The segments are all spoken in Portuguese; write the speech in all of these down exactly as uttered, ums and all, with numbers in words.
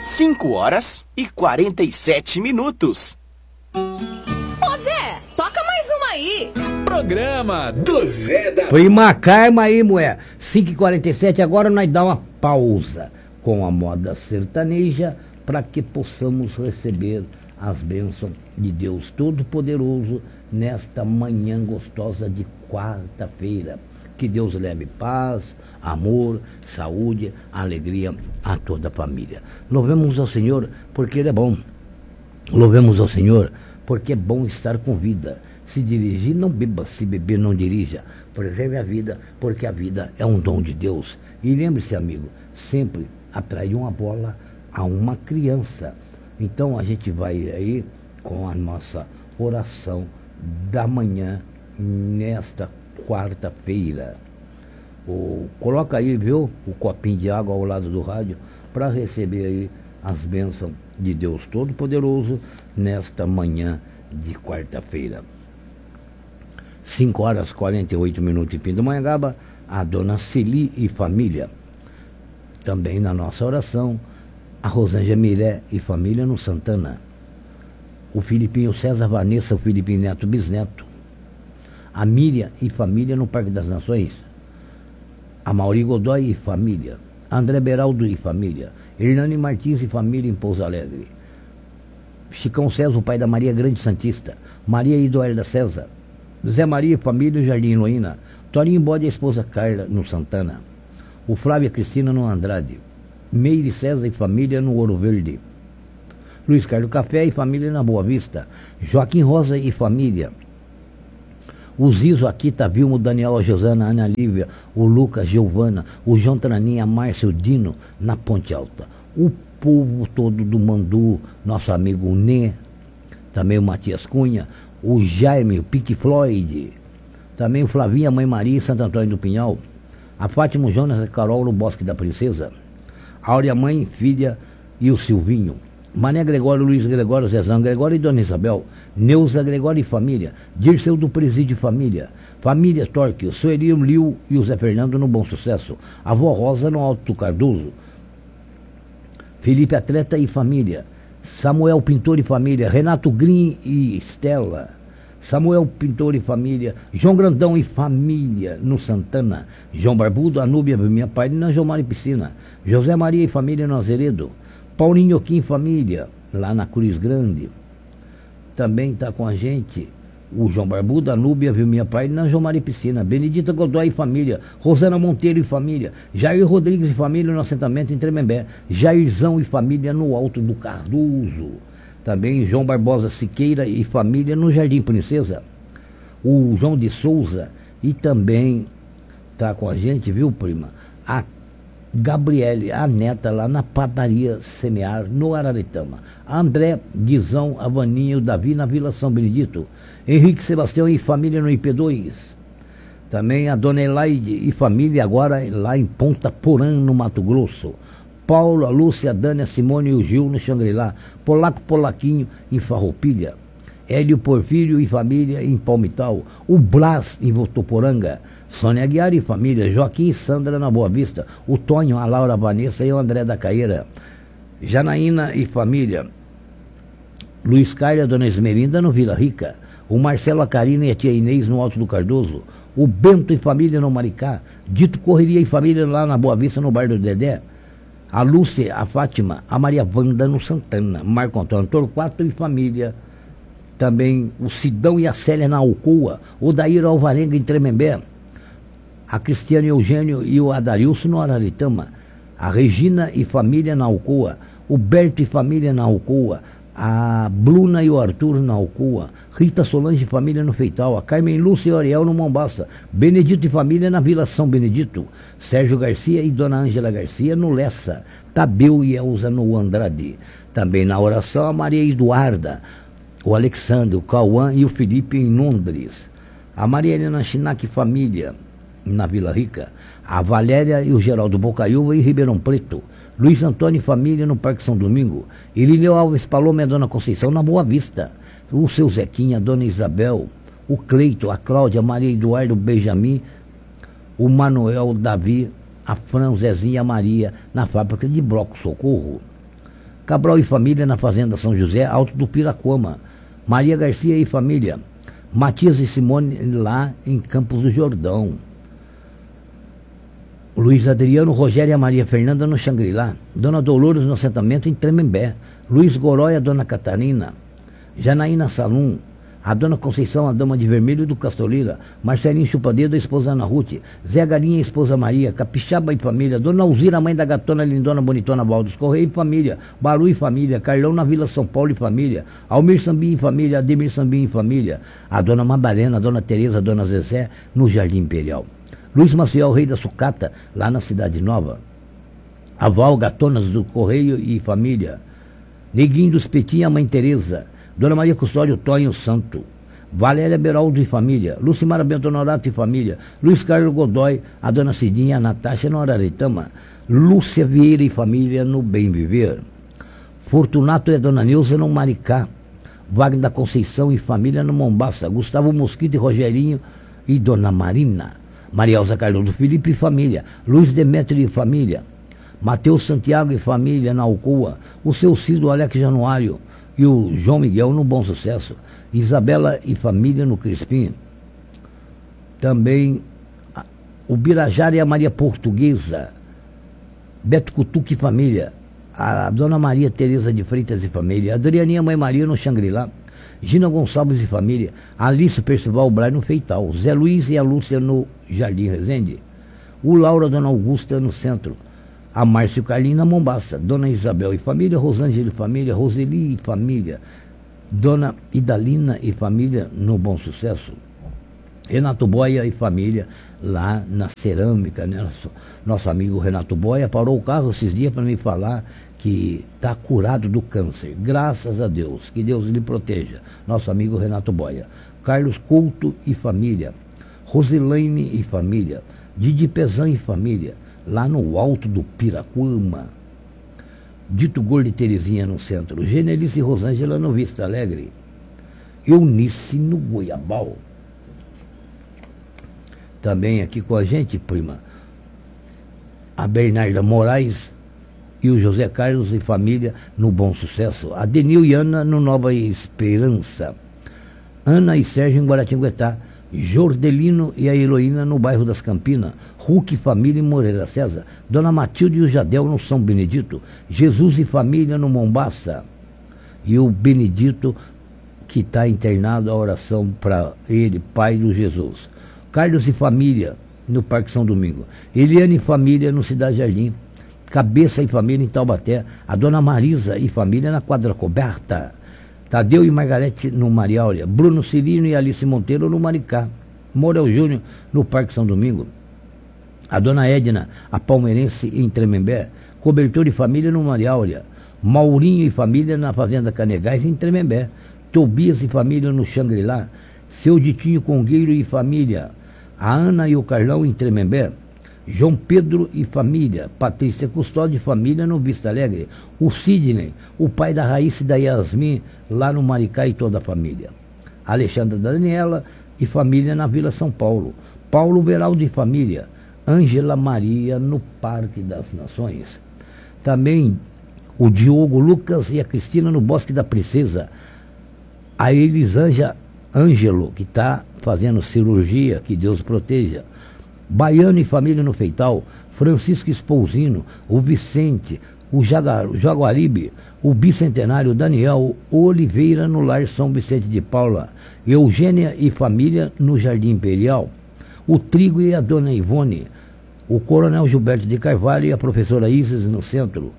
cinco horas e quarenta e sete minutos. Ô Zé, toca mais uma aí. Programa do Zé da... Prima Carma aí, mulher. cinco e quarenta e sete, agora nós dá uma pausa com a moda sertaneja para que possamos receber as bênçãos de Deus Todo-Poderoso nesta manhã gostosa de quarta-feira. Que Deus leve paz, amor, saúde, alegria a toda a família. Louvemos ao Senhor porque Ele é bom. Louvemos ao Senhor porque é bom estar com vida. Se dirigir, não beba. Se beber, não dirija. Preserve a vida, porque a vida é um dom de Deus. E lembre-se, amigo, sempre atrai uma bola a uma criança. Então a gente vai aí com a nossa oração da manhã nesta quarta-feira. O, coloca aí, viu, o copinho de água ao lado do rádio para receber aí as bênçãos de Deus Todo-Poderoso nesta manhã de quarta-feira. cinco horas e quarenta e oito minutos em Pindamonhangaba, a dona Celi e família. Também na nossa oração, a Rosângela Miré e família no Santana. O Filipinho César Vanessa, o Filipinho Neto Bisneto. A Miriam e família no Parque das Nações. A Mauri Godoy e família. André Beraldo e família. Hernani Martins e família em Pouso Alegre. Chicão César, o pai da Maria Grande Santista. Maria Eduarda César. Zé Maria e família no Jardim Heloína. Torinho Bode e a esposa Carla no Santana. O Flávia Cristina no Andrade. Meire César e família no Ouro Verde. Luiz Carlos Café e família na Boa Vista. Joaquim Rosa e família. O Zizo, a Kita, Vilmo, o Daniel, a Josana, a Ana Lívia, o Lucas, Giovana, o João Traninha, a Márcia, o Dino, na Ponte Alta. O povo todo do Mandu, nosso amigo Nê, também o Matias Cunha, o Jaime, o Pink Floyd, também o Flavinha, a Mãe Maria, Santo Antônio do Pinhal, a Fátima, o Jonas, a Carol, no Bosque da Princesa, a Áurea Mãe, filha e o Silvinho. Mané Gregório, Luiz Gregório, Zezão Gregório e Dona Isabel, Neuza Gregório e família, Dirceu do Presídio e família, família Torque, o Sueli, o Liu e o Zé Fernando no Bom Sucesso, a Vó Rosa no Alto Cardoso, Felipe Atleta e família, Samuel Pintor e família, Renato Green e Estela, Samuel Pintor e família, João Grandão e família no Santana, João Barbudo, Anúbia, minha pai, na Jomar e Piscina, José Maria e família no Azeredo, Paulinho Quim família, lá na Cruz Grande. Também está com a gente o João Barbuda, a Núbia, viu minha pai, na João Maria Piscina. Benedita Godoy e família. Rosana Monteiro e família. Jair Rodrigues e família no assentamento em Tremembé. Jairzão e família no Alto do Cardoso. Também João Barbosa Siqueira e família no Jardim Princesa. O João de Souza e também está com a gente, viu, prima? A Gabriele, a neta, lá na padaria Semear, no Araretama. André, Guizão, a Vaninha, o Davi na Vila São Benedito. Henrique Sebastião e família no I P dois. Também a dona Elaide e família agora lá em Ponta Porã, no Mato Grosso. Paulo, a Lúcia, a Dani, a Simone e o Gil no Xangri-Lá. Polaco Polaquinho em Farroupilha. Hélio Porfírio e família em Palmital. O Blas em Votoporanga. Sônia Aguiar e família. Joaquim e Sandra na Boa Vista. O Tonho, a Laura, a Vanessa e o André da Caeira. Janaína e família. Luiz Carlos e a dona Esmerinda no Vila Rica. O Marcelo, a Karina e a tia Inês no Alto do Cardoso. O Bento e família no Maricá. Dito Correria e família lá na Boa Vista no Bar do Dedé. A Lúcia, a Fátima, a Maria Wanda no Santana. Marco Antônio Torquato e família. Também o Sidão e a Célia na Alcoa. O Daír Alvarenga em Tremembé. A Cristiane Eugênio e o Adarilson no Araritama. A Regina e família na Alcoa. O Berto e família na Alcoa. A Bruna e o Arthur na Alcoa. Rita Solange e família no Feital. A Carmen Lúcia e Oriel no Mombaça. Benedito e família na Vila São Benedito. Sérgio Garcia e Dona Ângela Garcia no Lessa. Tabeu e Elza no Andrade. Também na oração a Maria Eduarda, o Alexandre, o Cauã e o Felipe em Londres. A Maria Helena Chinac e família na Vila Rica. A Valéria e o Geraldo Bocaiúva em Ribeirão Preto. Luiz Antônio e família no Parque São Domingo. Irineu Alves Paloma e a Dona Conceição na Boa Vista. O seu Zequinha, a Dona Isabel, o Cleito, a Cláudia, a Maria Eduardo, o Benjamin, o Manuel, o Davi, a Fran, o Zezinho e a Maria na fábrica de Bloco Socorro. Cabral e família na Fazenda São José, Alto do Piraquama. Maria Garcia e família. Matias e Simone lá em Campos do Jordão. Luiz Adriano, Rogério e Maria Fernanda no Xangri-Lá. Dona Dolores no assentamento em Tremembé. Luiz Gorói, a Dona Catarina. Janaína Salum. A Dona Conceição, a Dama de Vermelho do Castolira. Marcelinho Chupadeiro, a esposa Ana Ruth. Zé Galinha, a esposa Maria. Capixaba e família. Dona Alzira, mãe da gatona Lindona Bonitona Valdos Correia e família. Baru e família. Carlão na Vila São Paulo e família. Almir Sambim e família. Ademir Sambim e família. A Dona Madalena, a Dona Tereza, a Dona Zezé no Jardim Imperial. Luiz Maciel, rei da sucata, lá na Cidade Nova. A Val, gatonas do Correio e família. Neguinho dos Petim, a mãe Tereza. Dona Maria Custódio, Tonho Santo. Valéria Beraldo e família. Lucimara Bento Norato e família. Luiz Carlos Godoy, a Dona Cidinha, a Natasha no Araretama. Lúcia Vieira e família no Bem Viver. Fortunato e a Dona Neuza no Maricá. Wagner da Conceição e família no Mombaça. Gustavo Mosquito e Rogerinho e Dona Marina. Maria Elza Cardoso Felipe e família. Luiz Demétrio e família. Mateus Santiago e família na Alcoa. O seu Cido, Alex Januário e o João Miguel no Bom Sucesso. Isabela e família no Crispim. Também o Birajara e a Maria Portuguesa. Beto Cutuque e família. A Dona Maria Tereza de Freitas e família. Adrianinha Mãe Maria no Xangri-Lá. Gina Gonçalves e família. Alice Percival Bray no Feital. Zé Luiz e a Lúcia no Jardim Resende. O Laura, Dona Augusta no Centro. A Márcio Carlinho na Mombaça. Dona Isabel e família. Rosângela e família. Roseli e família. Dona Idalina e família no Bom Sucesso. Renato Boia e família lá na Cerâmica, né? Nosso, nosso amigo Renato Boia parou o carro esses dias para me falar que está curado do câncer. Graças a Deus, que Deus lhe proteja. Nosso amigo Renato Boia. Carlos Couto e família. Rosilaine e família. Didi Pezan e família. Lá no Alto do Piraquama. Dito Gordo e Terezinha no Centro. Genelice e Rosângela no Vista Alegre. Eunice no Goiabal. Também aqui com a gente, prima, a Bernarda Moraes e o José Carlos e família no Bom Sucesso. A Denil e Ana no Nova Esperança. Ana e Sérgio em Guaratinguetá. Jordelino e a Heloína no bairro das Campinas. Hulk e família em Moreira César. Dona Matilde e o Jadel no São Benedito. Jesus e família no Mombaça. E o Benedito que está internado, a oração para ele, Pai do Jesus. Carlos e família no Parque São Domingo. Eliane e família no Cidade Jardim. Cabeça e família em Taubaté. A Dona Marisa e família na Quadra Coberta. Tadeu e Margarete no Maria Áurea. Bruno Cirino e Alice Monteiro no Maricá. Morel Júnior no Parque São Domingo. A Dona Edna, a palmeirense em Tremembé. Cobertor e família no Maria Áurea. Maurinho e família na Fazenda Canegais em Tremembé. Tobias e família no Xangri-Lá. Seu Ditinho Congueiro e família. A Ana e o Carlão em Tremembé. João Pedro e família. Patrícia Custódio e família no Vista Alegre. O Sidney, o pai da Raíssa e da Yasmin, lá no Maricá e toda a família. Alexandra Daniela e família na Vila São Paulo. Paulo Beraldo e família. Ângela Maria no Parque das Nações. Também o Diogo Lucas e a Cristina no Bosque da Princesa. A Elisângela Ângelo, que está fazendo cirurgia, que Deus proteja. Baiano e família no Feital. Francisco Espousino, o Vicente, o Jaguar, Jaguaribe, o Bicentenário Daniel Oliveira no Lar São Vicente de Paula. Eugênia e família no Jardim Imperial. O Trigo e a Dona Ivone. O Coronel Gilberto de Carvalho e a professora Isis no Centro.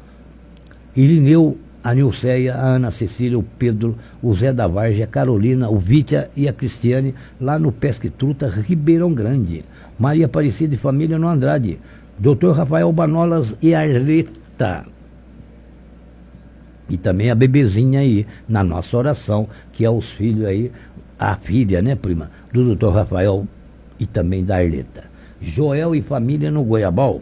Irineu, a Nilceia, a Ana Cecília, o Pedro, o Zé da Vargem, a Carolina, o Vítia e a Cristiane, lá no Pesque Truta, Ribeirão Grande. Maria Aparecida e família no Andrade. doutor Rafael Banolas e Arleta. E também a bebezinha aí, na nossa oração, que é os filhos aí, a filha, né, prima, do doutor Rafael e também da Arleta. Joel e família no Goiabal.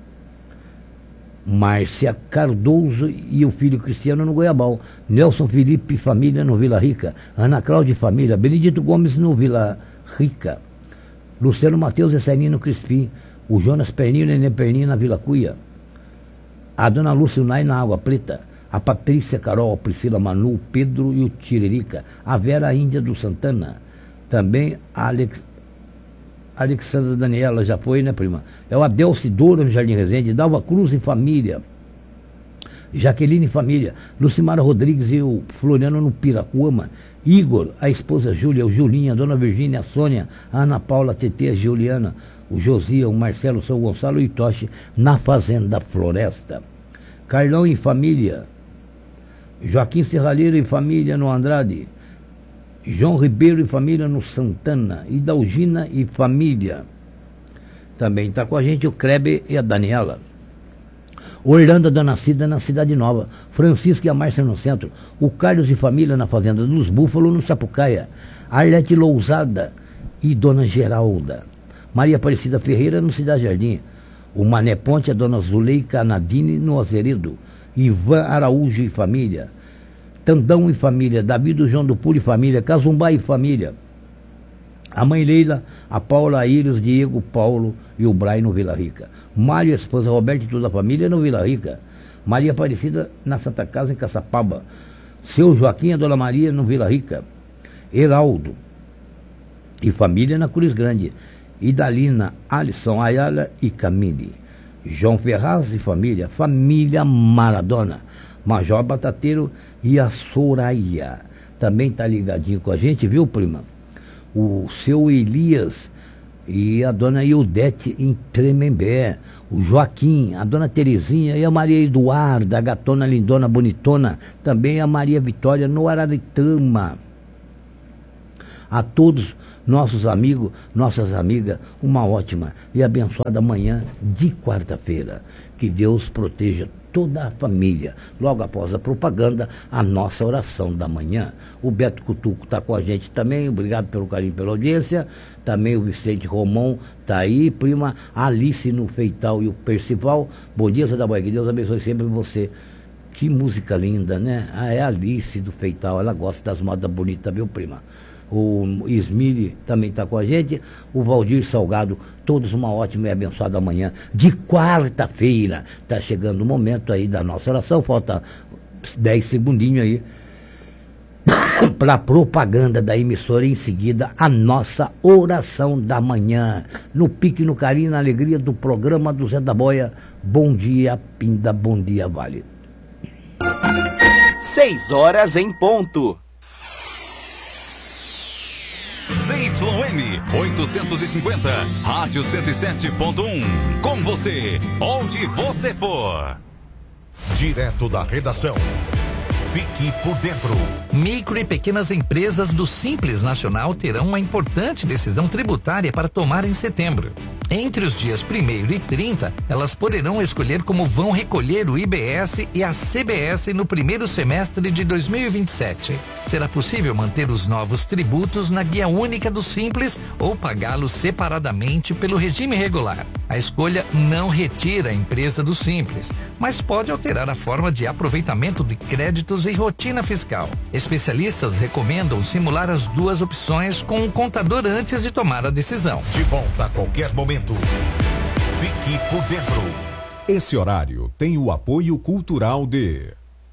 Márcia Cardoso e o filho Cristiano no Goiabal. Nelson Felipe e família no Vila Rica. Ana Cláudia e família. Benedito Gomes no Vila Rica. Luciano Matheus e Serninho no Crispim. O Jonas Perninho e Nenê Perninho na Vila Cuia. A Dona Lúcia Unai na Água Preta. a Patrícia, Carol, a Priscila, Manu, o Pedro e o Tiririca, a Vera Índia do Santana, também a Alex, Alexandra Daniela, já foi, né, prima? É o Adelci Douro no Jardim Resende, Dalva Cruz e família, Jaqueline e família, Lucimara Rodrigues e o Floriano no Piracuama, Igor, a esposa Júlia, o Julinha, a dona Virgínia, a Sônia, a Ana Paula, a Tetê, a Juliana, o Josia, o Marcelo, o São Gonçalo e o Itoshi na Fazenda Floresta. Carlão e família, Joaquim Serralheiro e família no Andrade, João Ribeiro e família no Santana, Idalgina e família. Também está com a gente o Kleber e a Daniela. Orlando, a Dona Cida na Cidade Nova, Francisco e a Márcia no centro, o Carlos e família na Fazenda dos Búfalos no Sapucaia, Arlete Lousada e Dona Geralda, Maria Aparecida Ferreira no Cidade Jardim, o Mané Ponte, a Dona Zuleika Nadine no Azeredo, Ivan Araújo e família, Tandão e família, Davi do João do Pulo e família, Cazumbá e família, a mãe Leila, a Paula, a Írios, Diego, Paulo e o Brian no Vila Rica, Mário, a esposa Roberto e toda a família no Vila Rica, Maria Aparecida na Santa Casa em Caçapava, seu Joaquim, a Dona Maria no Vila Rica, Heraldo e família na Cruz Grande, Idalina, Alisson, Ayala e Camille, João Ferraz e família, família Maradona, Major Batateiro e a Soraya. Também tá ligadinho com a gente, viu, prima? O seu Elias e a dona Ildete em Tremembé, o Joaquim, a dona Terezinha e a Maria Eduarda, a gatona lindona bonitona, também a Maria Vitória no Araritama. A todos nossos amigos, nossas amigas, uma ótima e abençoada manhã de quarta-feira. Que Deus proteja toda a família. Logo após a propaganda, a nossa oração da manhã. O Beto Cutuco está com a gente também, obrigado pelo carinho, pela audiência. Também o Vicente Romão está aí, prima Alice no Feital e o Percival. Bom dia, Zé da Boia, que Deus abençoe sempre você. Que música linda, né? Ah, é a Alice do Feital, ela gosta das modas bonitas, viu, prima? O Ismile também está com a gente, o Valdir Salgado, todos uma ótima e abençoada manhã de quarta-feira. Está chegando o momento aí da nossa oração, falta dez segundinhos aí para a propaganda da emissora, em seguida a nossa oração da manhã, no pique, no carinho, na alegria do programa do Zé da Boia. Bom dia, Pinda, bom dia, Vale. Seis horas em ponto. Z Y M oitocentos e cinquenta, Rádio cento e sete ponto um. Com você, onde você for. Direto da redação. Fique por dentro. Micro e pequenas empresas do Simples Nacional terão uma importante decisão tributária para tomar em setembro. Entre os dias primeiro e trinta, elas poderão escolher como vão recolher o I B S e a C B S no primeiro semestre de dois mil e vinte e sete. Será possível manter os novos tributos na guia única do Simples ou pagá-los separadamente pelo regime regular. A escolha não retira a empresa do Simples, mas pode alterar a forma de aproveitamento de créditos e rotina fiscal. Especialistas recomendam simular as duas opções com um contador antes de tomar a decisão. De volta a qualquer momento. Fique por dentro. Esse horário tem o apoio cultural de...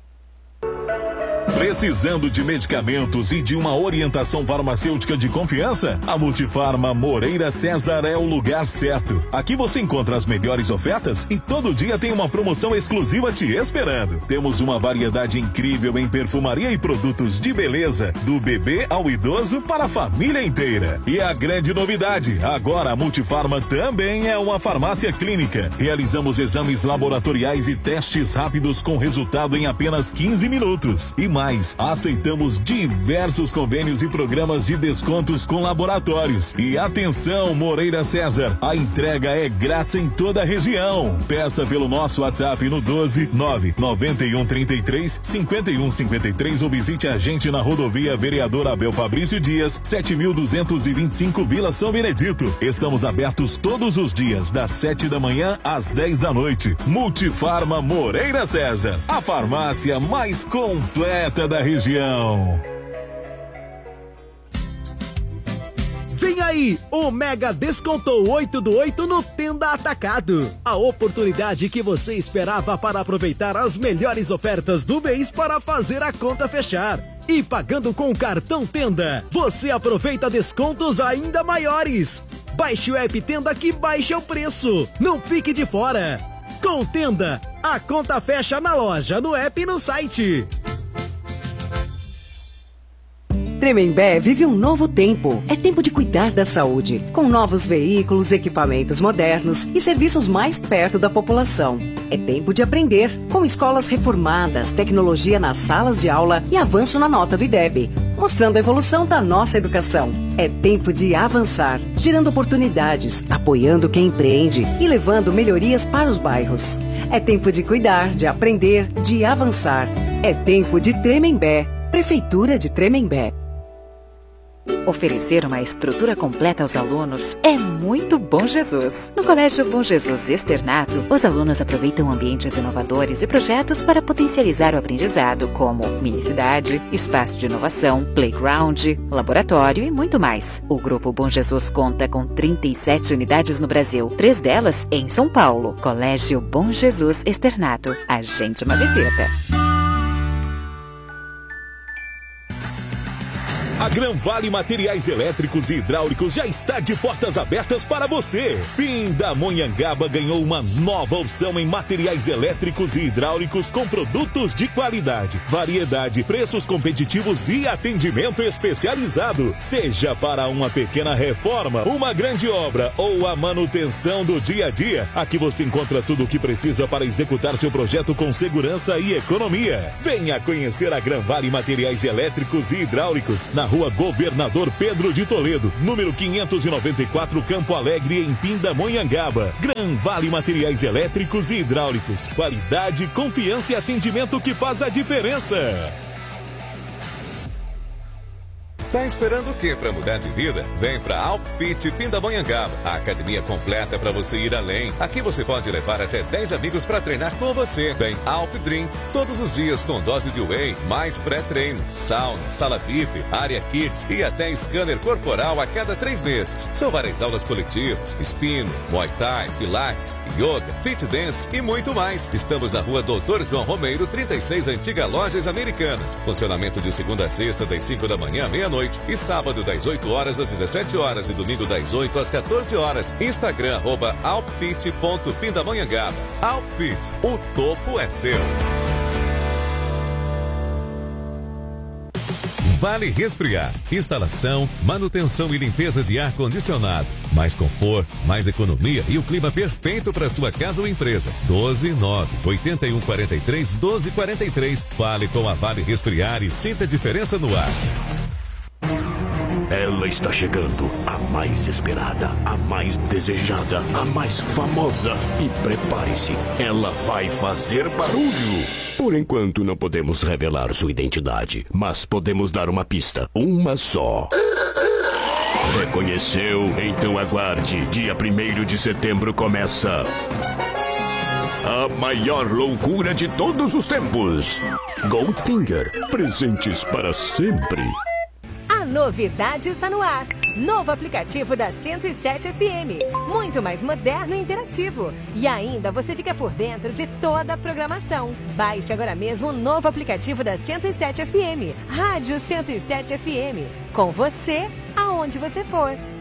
Precisando de medicamentos e de uma orientação farmacêutica de confiança? A Multifarma Moreira César é o lugar certo. Aqui você encontra as melhores ofertas e todo dia tem uma promoção exclusiva te esperando. Temos uma variedade incrível em perfumaria e produtos de beleza, do bebê ao idoso para a família inteira. E a grande novidade, agora a Multifarma também é uma farmácia clínica. Realizamos exames laboratoriais e testes rápidos com resultado em apenas quinze minutos. E mais, aceitamos diversos convênios e programas de descontos com laboratórios. E atenção, Moreira César, a entrega é grátis em toda a região. Peça pelo nosso WhatsApp no doze nove nove um três três cinco um cinco três ou visite a gente na rodovia Vereador Abel Fabrício Dias, sete mil duzentos e vinte e cinco, Vila São Benedito. Estamos abertos todos os dias, das sete da manhã às dez da noite. Multifarma Moreira César, a farmácia mais completa da região. Vem aí aí, o Mega Descontou oito do oito no Tenda Atacado. A oportunidade que você esperava para aproveitar as melhores ofertas do mês para fazer a conta fechar. E pagando com o cartão Tenda, você aproveita descontos ainda maiores. Baixe o app Tenda que baixa o preço. Não fique de fora. Com o Tenda, a conta fecha na loja, no app e no site. Tremembé vive um novo tempo. É tempo de cuidar da saúde, com novos veículos, equipamentos modernos e serviços mais perto da população. É tempo de aprender, com escolas reformadas, tecnologia nas salas de aula e avanço na nota do I D E B, mostrando a evolução da nossa educação. É tempo de avançar, gerando oportunidades, apoiando quem empreende e levando melhorias para os bairros. É tempo de cuidar, de aprender, de avançar. É tempo de Tremembé. Prefeitura de Tremembé. Oferecer uma estrutura completa aos alunos é muito Bom Jesus. No Colégio Bom Jesus Externato, os alunos aproveitam ambientes inovadores e projetos para potencializar o aprendizado, como minicidade, espaço de inovação, playground, laboratório e muito mais. O Grupo Bom Jesus conta com trinta e sete unidades no Brasil, três delas em São Paulo. Colégio Bom Jesus Externato. Agende uma visita. A Gran Vale Materiais Elétricos e Hidráulicos já está de portas abertas para você. Pindamonhangaba ganhou uma nova opção em materiais elétricos e hidráulicos com produtos de qualidade, variedade, preços competitivos e atendimento especializado. Seja para uma pequena reforma, uma grande obra ou a manutenção do dia a dia, aqui você encontra tudo o que precisa para executar seu projeto com segurança e economia. Venha conhecer a Gran Vale Materiais Elétricos e Hidráulicos na Rua Governador Pedro de Toledo, número quinhentos e noventa e quatro, Campo Alegre, em Pindamonhangaba. Gran Vale Materiais Elétricos e Hidráulicos. Qualidade, confiança e atendimento que faz a diferença. Tá esperando o que para mudar de vida? Vem para Alpfit Pindamonhangaba, a academia completa para você ir além. Aqui você pode levar até dez amigos para treinar com você. Vem Alp Drink, todos os dias com dose de whey, mais pré-treino, sauna, sala V I P, área kids e até scanner corporal a cada três meses. São várias aulas coletivas, spinning, muay thai, pilates, yoga, fit dance e muito mais. Estamos na Rua Doutor João Romeiro, trinta e seis, Antiga Lojas Americanas. Funcionamento de segunda a sexta, das cinco da manhã à meia-noite. E sábado das oito horas às dezessete horas e domingo das oito às quatorze horas. Instagram, arroba alpfit ponto pindamonhangaba. Alpfit, o topo é seu. Vale Resfriar. Instalação, manutenção e limpeza de ar-condicionado. Mais conforto, mais economia e o clima perfeito para sua casa ou empresa. doze nove oito um quatro três doze quatro três. Fale com a Vale Resfriar e sinta a diferença no ar. Ela está chegando, a mais esperada, a mais desejada, a mais famosa. E prepare-se, ela vai fazer barulho. Por enquanto não podemos revelar sua identidade, mas podemos dar uma pista, uma só. Reconheceu? Então aguarde, dia primeiro de setembro começa a maior loucura de todos os tempos. Goldfinger, presentes para sempre. A novidade está no ar. Novo aplicativo da cento e sete F M. Muito mais moderno e interativo. E ainda você fica por dentro de toda a programação. Baixe agora mesmo o novo aplicativo da cento e sete F M. Rádio cento e sete F M. Com você, aonde você for.